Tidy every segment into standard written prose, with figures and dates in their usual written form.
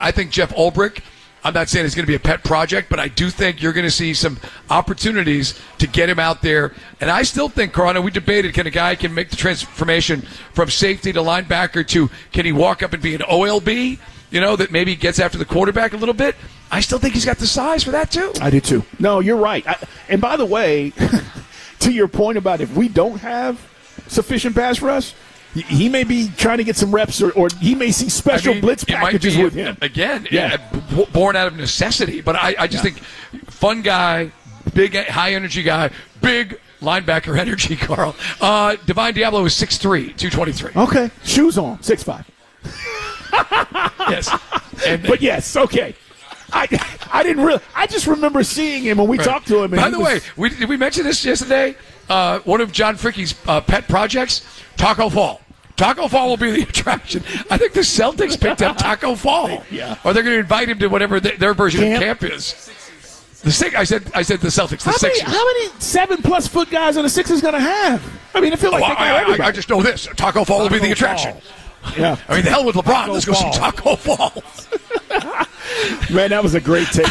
I think Jeff Ulbrich, I'm not saying it's going to be a pet project, but I do think you're going to see some opportunities to get him out there. And I still think, Corona, we debated, can a guy can make the transformation from safety to linebacker to can he walk up and be an OLB, that maybe gets after the quarterback a little bit? I still think he's got the size for that, too. I do, too. No, you're right. And by the way, to your point about if we don't have sufficient pass rush, he may be trying to get some reps, or he may see special blitz packages with him. Again, born out of necessity. But I just think fun guy, high energy guy, big linebacker energy, Carl. Divine Diablo is 6'3", 223. Okay. Shoes on, 6'5". Yes. But yes, okay. I didn't really. I just remember seeing him when we talked to him. By the way, did we mention this yesterday? One of John Fricke's pet projects, Taco Fall. Taco Fall will be the attraction. I think the Celtics picked up Taco Fall. Yeah. Or they're going to invite him to whatever their version of camp is. I said the Celtics. The Sixers. How many 7+ foot guys are the Sixers going to have? I mean, I feel like they got everybody. I just know this. Taco Fall will be the attraction. Yeah. I mean, the hell with LeBron. Let's go see Taco Fall. Man, that was a great take,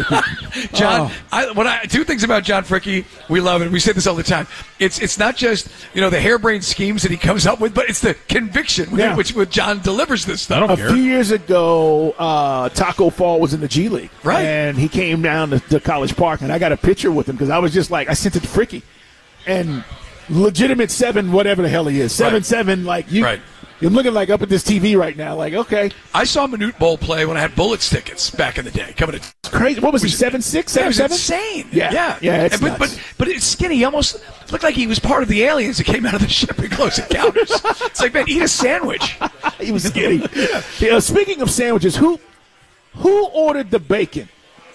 John. Two things about John Fricke. We love it. We say this all the time. It's not just the harebrained schemes that he comes up with, but it's the conviction with which John delivers this stuff. A few years ago, Taco Fall was in the G League, right? And he came down to College Park, and I got a picture with him because I was just like, I sent it to Fricke, and legitimate 7, whatever the hell he is, 7'7", like you. Right. You're looking like up at this TV right now, like, okay. I saw Manute Bowl play when I had Bullets tickets back in the day. It's crazy. What was he, 7'6", 7'7"? It was insane. Yeah. It's but it's skinny. He almost looked like he was part of the aliens that came out of the ship in Close Encounters. It's like, man, eat a sandwich. He was skinny. Speaking of sandwiches, who ordered the bacon?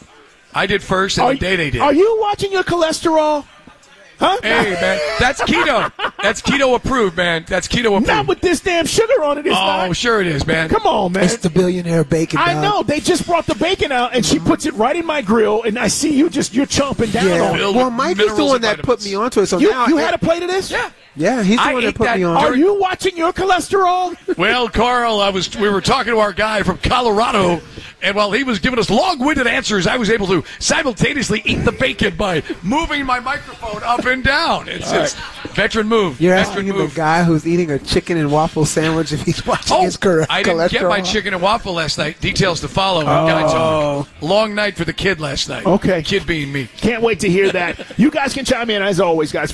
I did first, and Day did. Are you watching your cholesterol? Huh? Hey, man, that's keto. That's keto approved, man. That's keto approved. Not with this damn sugar on it. It's not. Sure it is, man. Come on, man. It's the billionaire bacon. I know. They just brought the bacon out, and she puts it right in my grill, and I see you're chomping down on it. Well, Mike is the one that put me onto it. So you now had a plate of this? Yeah, he's the one that put me on. Are you watching your cholesterol? Well, Carl, we were talking to our guy from Colorado, and while he was giving us long-winded answers, I was able to simultaneously eat the bacon by moving my microphone up and down. It's veteran move. You're asking the guy who's eating a chicken and waffle sandwich if he's watching his cholesterol. I didn't get my chicken and waffle last night. Details to follow. Guy talk. Long night for the kid last night. Okay. Kid being me. Can't wait to hear that. You guys can chime in, as always, guys.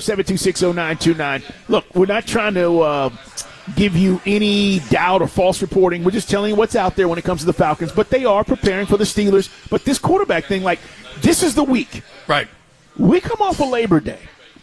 404-726-0929. Look, we're not trying to give you any doubt or false reporting. We're just telling you what's out there when it comes to the Falcons. But they are preparing for the Steelers. But this quarterback thing, this is the week. Right. We come off of Labor Day.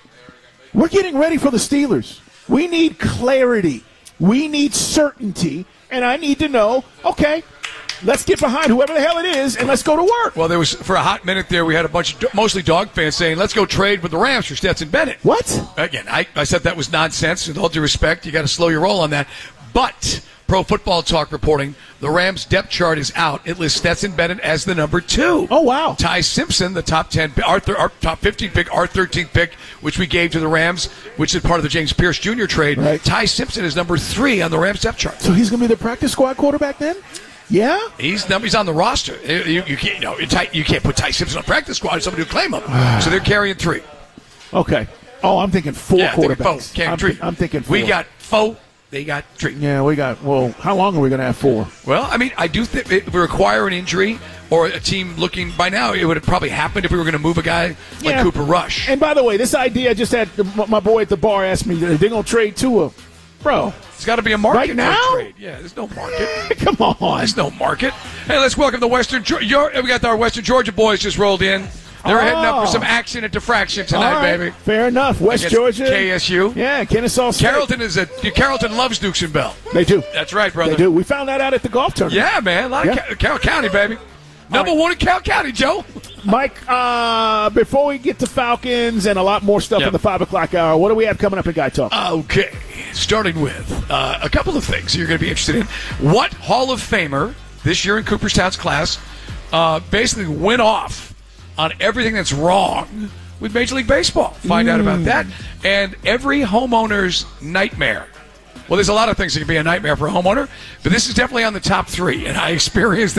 We're getting ready for the Steelers. We need clarity. We need certainty. And I need to know, okay, let's get behind whoever the hell it is, and let's go to work. Well, there was, for a hot minute there, we had a bunch of mostly dog fans saying, let's go trade with the Rams for Stetson Bennett. What? Again, I said that was nonsense. With all due respect, you got to slow your roll on that. But Pro Football Talk reporting, the Rams' depth chart is out. It lists Stetson Bennett as the number 2. Oh, wow. Ty Simpson, the top 10, our top 15 pick, our 13th pick, which we gave to the Rams, which is part of the James Pierce Jr. trade. Right. Ty Simpson is number 3 on the Rams' depth chart. So he's going to be the practice squad quarterback then? Yeah? He's on the roster. You can't put Ty Simpson on practice squad. Somebody will claim him. So they're carrying 3. Okay. Oh, I'm thinking 4 quarterbacks. I'm thinking 4. We got 4. They got 3. Yeah, we got. Well, how long are we going to have 4? Well, I mean, I do think if we require an injury or a team looking by now, it would have probably happened if we were going to move a guy like Cooper Rush. And by the way, this idea I just had my boy at the bar asked me, they're going to trade Tua. Bro. It's got to be a market right now? for a trade. Yeah, there's no market. Come on. There's no market. Hey, let's welcome the Western Georgia. We got our Western Georgia boys just rolled in. They're heading up for some action at Diffraction tonight, baby. Fair enough. West Georgia. KSU. Yeah, Kennesaw State. Carrollton loves Dukes and Bell. They do. That's right, brother. They do. We found that out at the golf tournament. Yeah, man. A lot of Carroll County, baby. Number 1 in Carroll County, Joe. Mike, before we get to Falcons and a lot more stuff in the 5 o'clock hour, what do we have coming up in Guy Talk? Okay. Starting with a couple of things you're going to be interested in. What Hall of Famer this year in Cooperstown's class basically went off on everything that's wrong with Major League Baseball? Find out about that. And every homeowner's nightmare Well, there's a lot of things that can be a nightmare for a homeowner, but this is definitely on the top 3, and I experienced